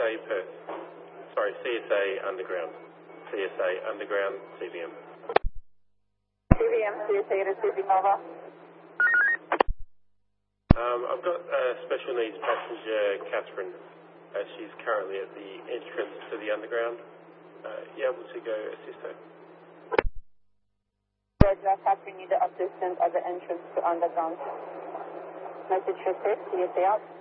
Perth. Sorry, CSA Underground. CSA Underground, CVM. CVM, CSA to CB Nova. I've got special needs passenger Catherine. She's currently at the entrance to the underground. You able to go assist her? Roger, Catherine, need assistance at the entrance to underground. Message received, CSA out.